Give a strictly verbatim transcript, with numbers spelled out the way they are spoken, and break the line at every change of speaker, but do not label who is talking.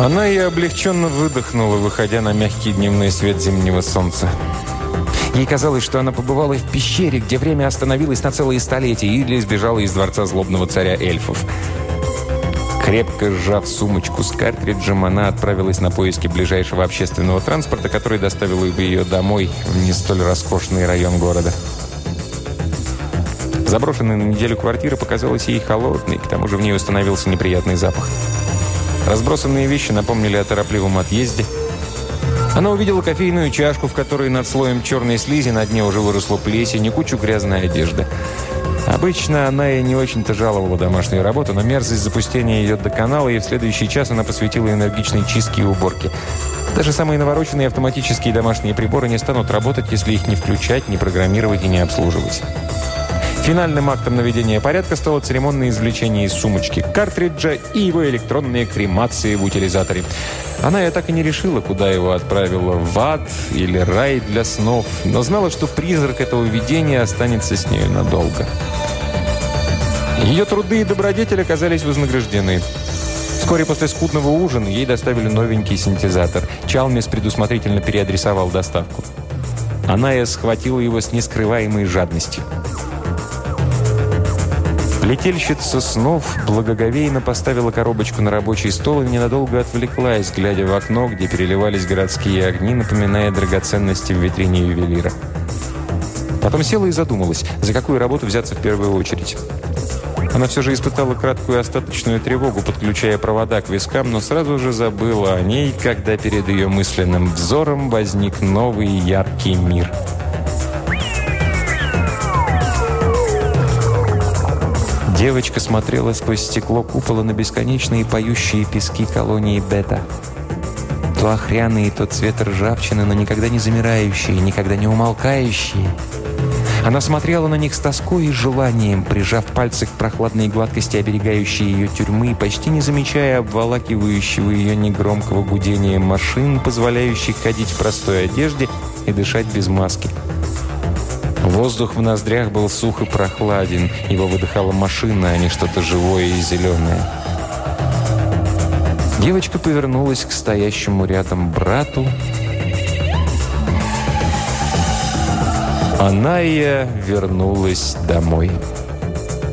Она и облегченно выдохнула, выходя на мягкий дневной свет зимнего солнца. Ей казалось, что она побывала в пещере, где время остановилось на целые столетия, или сбежала из дворца злобного царя эльфов. Крепко сжав сумочку с картриджем, она отправилась на поиски ближайшего общественного транспорта, который доставил бы ее домой, в не столь роскошный район города. Заброшенная на неделю квартира показалась ей холодной, к тому же в ней установился неприятный запах. Разбросанные вещи напомнили о торопливом отъезде. Она увидела кофейную чашку, в которой над слоем черной слизи на дне уже выросла плесень и кучу грязной одежды. Обычно она и не очень-то жаловала домашнюю работу, но мерзость запустения ее доконала, и в следующий час она посвятила энергичной чистке и уборке. Даже самые навороченные автоматические домашние приборы не станут работать, если их не включать, не программировать и не обслуживать. Финальным актом наведения порядка стало церемонное извлечение из сумочки картриджа и его электронные кремации в утилизаторе. Она и так и не решила, куда его отправила, в ад или рай для снов, но знала, что призрак этого видения останется с нею надолго. Ее труды и добродетели оказались вознаграждены. Вскоре после скудного ужина ей доставили новенький синтезатор. Чалмис предусмотрительно переадресовал доставку. Она и схватила его с нескрываемой жадностью. Плетельщица снов благоговейно поставила коробочку на рабочий стол и ненадолго отвлеклась, глядя в окно, где переливались городские огни, напоминая драгоценности в витрине ювелира. Потом села и задумалась, за какую работу взяться в первую очередь. Она все же испытала краткую остаточную тревогу, подключая провода к вискам, но сразу же забыла о ней, когда перед ее мысленным взором возник новый яркий мир. Девочка смотрела сквозь стекло купола на бесконечные поющие пески колонии Бета. То охряные, то цвет ржавчины, но никогда не замирающие, никогда не умолкающие. Она смотрела на них с тоской и желанием, прижав пальцы к прохладной гладкости, оберегающей ее тюрьмы, почти не замечая обволакивающего ее негромкого гудения машин, позволяющих ходить в простой одежде и дышать без маски. Воздух в ноздрях был сух и прохладен. Его выдыхала машина, а не что-то живое и зеленое. Девочка повернулась к стоящему рядом брату. Она и вернулась домой.